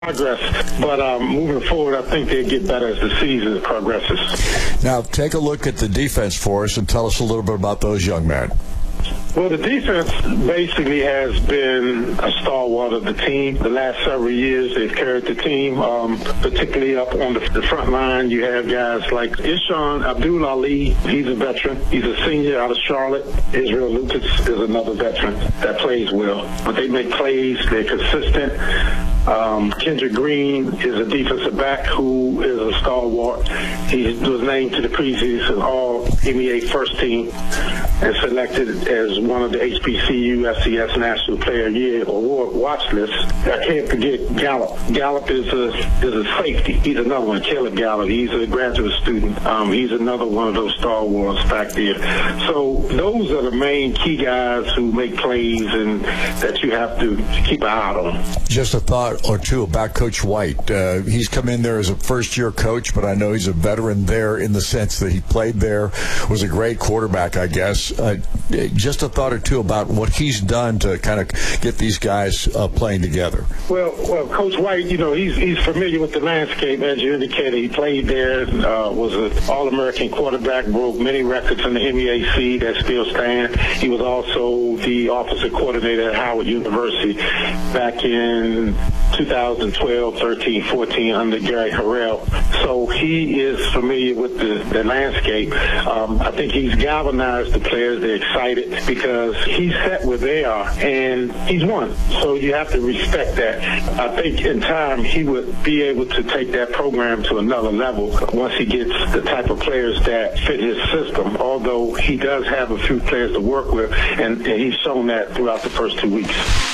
progress, but moving forward, I think they'll get better as the season progresses. Now, take a look at the defense for us and tell us a little bit about those young men. Well, the defense basically has been a stalwart of the team. The last several years, they've carried the team, particularly up on the front line. You have guys like Ishan Abdul Ali. He's a veteran. He's a senior out of Charlotte. Israel Lucas is another veteran that plays well. But they make plays. They're consistent. Kendrick Green is a defensive back who is a stalwart. He was named to the preseason All-NBA first team and selected as one of the HBCU FCS National Player of the Year award watch list. I can't forget Gallup. Gallup is a safety. He's another one. Caleb Gallup. He's a graduate student. He's another one of those stalwarts back there. So those are the main key guys who make plays and that you have to keep an eye on. Just a thought or two about Coach White. He's come in there as a first-year coach, but I know he's a veteran there in the sense that he played there, was a great quarterback, I guess. Just a thought or two about what he's done to kind of get these guys playing together. Well, Coach White, he's familiar with the landscape, as you indicated. He played there, was an All-American quarterback, broke many records in the MEAC that still stand. He was also the offensive coordinator at Howard University back in 2012, 13, 14 under Gary Harrell. So he is familiar with the landscape. I think he's galvanized the players. They're excited because he's set where they are and he's won. So you have to respect that. I think in time he would be able to take that program to another level once he gets the type of players that fit his system, although he does have a few players to work with, and he's shown that throughout the first 2 weeks.